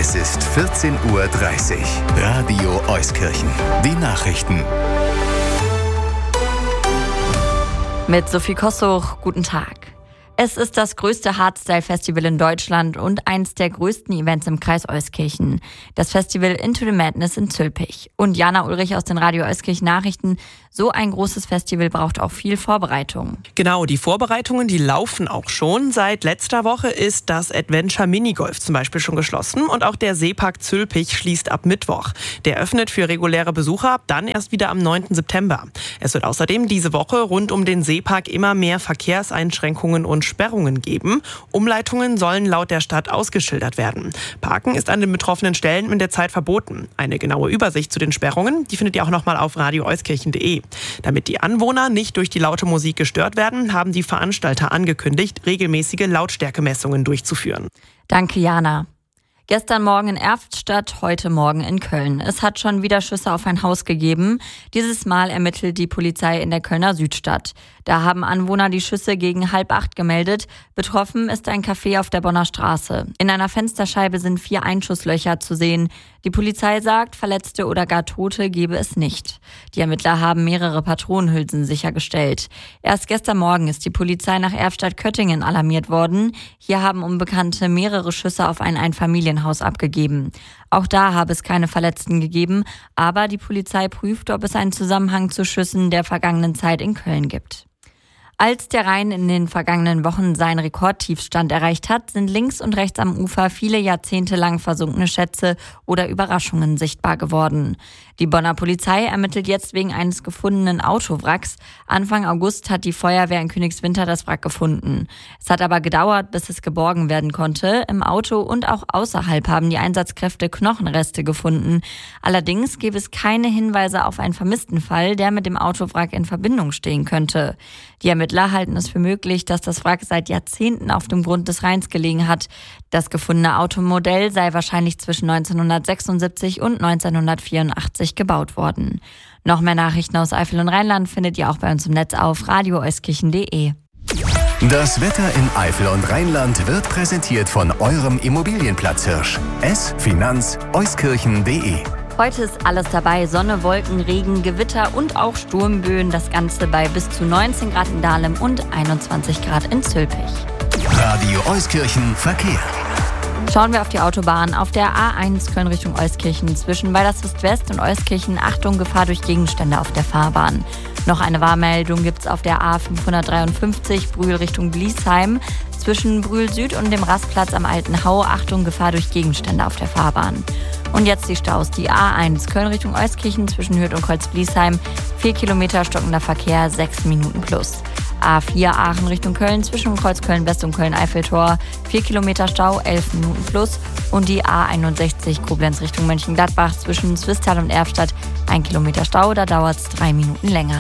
Es ist 14:30 Uhr. Radio Euskirchen. Die Nachrichten. Mit Sophie Kossuch, guten Tag. Es ist das größte Hardstyle-Festival in Deutschland und eins der größten Events im Kreis Euskirchen. Das Festival Into the Madness in Zülpich. Und Jana Ulrich aus den Radio Euskirchen Nachrichten. So ein großes Festival braucht auch viel Vorbereitung. Genau, die Vorbereitungen, die laufen auch schon. Seit letzter Woche ist das Adventure Minigolf zum Beispiel schon geschlossen und auch der Seepark Zülpich schließt ab Mittwoch. Der öffnet für reguläre Besucher dann erst wieder am 9. September. Es wird außerdem diese Woche rund um den Seepark immer mehr Verkehrseinschränkungen und Sperrungen geben. Umleitungen sollen laut der Stadt ausgeschildert werden. Parken ist an den betroffenen Stellen in der Zeit verboten. Eine genaue Übersicht zu den Sperrungen, die findet ihr auch nochmal auf radioeuskirchen.de. Damit die Anwohner nicht durch die laute Musik gestört werden, haben die Veranstalter angekündigt, regelmäßige Lautstärkemessungen durchzuführen. Danke, Jana. Gestern Morgen in Erftstadt, heute Morgen in Köln. Es hat schon wieder Schüsse auf ein Haus gegeben. Dieses Mal ermittelt die Polizei in der Kölner Südstadt. Da haben Anwohner die Schüsse gegen 7:30 gemeldet. Betroffen ist ein Café auf der Bonner Straße. In einer Fensterscheibe sind 4 Einschusslöcher zu sehen. Die Polizei sagt, Verletzte oder gar Tote gebe es nicht. Die Ermittler haben mehrere Patronenhülsen sichergestellt. Erst gestern Morgen ist die Polizei nach Erftstadt-Köttingen alarmiert worden. Hier haben Unbekannte mehrere Schüsse auf ein Einfamilienhaus abgegeben. Auch da habe es keine Verletzten gegeben, aber die Polizei prüft, ob es einen Zusammenhang zu Schüssen der vergangenen Zeit in Köln gibt. Als der Rhein in den vergangenen Wochen seinen Rekordtiefstand erreicht hat, sind links und rechts am Ufer viele jahrzehntelang versunkene Schätze oder Überraschungen sichtbar geworden. Die Bonner Polizei ermittelt jetzt wegen eines gefundenen Autowracks. Anfang August hat die Feuerwehr in Königswinter das Wrack gefunden. Es hat aber gedauert, bis es geborgen werden konnte. Im Auto und auch außerhalb haben die Einsatzkräfte Knochenreste gefunden. Allerdings gäbe es keine Hinweise auf einen vermissten Fall, der mit dem Autowrack in Verbindung stehen könnte. Die Ermittler halten es für möglich, dass das Wrack seit Jahrzehnten auf dem Grund des Rheins gelegen hat. Das gefundene Automodell sei wahrscheinlich zwischen 1976 und 1984 gebaut worden. Noch mehr Nachrichten aus Eifel und Rheinland findet ihr auch bei uns im Netz auf radioeuskirchen.de. Das Wetter in Eifel und Rheinland wird präsentiert von eurem Immobilienplatzhirsch. Finanz-euskirchen.de. Heute ist alles dabei: Sonne, Wolken, Regen, Gewitter und auch Sturmböen. Das Ganze bei bis zu 19 Grad in Dahlem und 21 Grad in Zülpich. Radio Euskirchen Verkehr. Schauen wir auf die Autobahn. Auf der A1 Köln Richtung Euskirchen zwischen Weilerswist West und Euskirchen Achtung, Gefahr durch Gegenstände auf der Fahrbahn. Noch eine Warnmeldung gibt's auf der A553 Brühl Richtung Bliesheim. Zwischen Brühl Süd und dem Rastplatz am Alten Hau Achtung, Gefahr durch Gegenstände auf der Fahrbahn. Und jetzt die Staus. Die A1 Köln Richtung Euskirchen zwischen Hürth und Kreuz-Bliesheim. 4 Kilometer stockender Verkehr, 6 Minuten plus. A4 Aachen Richtung Köln zwischen Kreuz Köln-West und Köln-Eiffeltor. 4 Kilometer Stau, 11 Minuten plus. Und die A61 Koblenz Richtung Mönchengladbach zwischen Zwistal und Erftstadt. 1 Kilometer Stau, da dauert es 3 Minuten länger.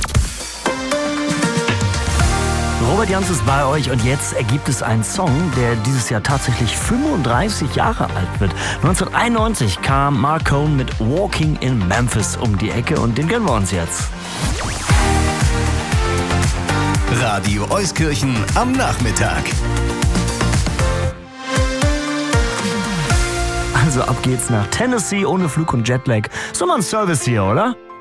Robert Jans ist bei euch und jetzt gibt es einen Song, der dieses Jahr tatsächlich 35 Jahre alt wird. 1991 kam Mark Cohn mit Walking in Memphis um die Ecke und den gönnen wir uns jetzt. Radio Euskirchen am Nachmittag. Also ab geht's nach Tennessee ohne Flug und Jetlag. So mal ein Service hier, oder?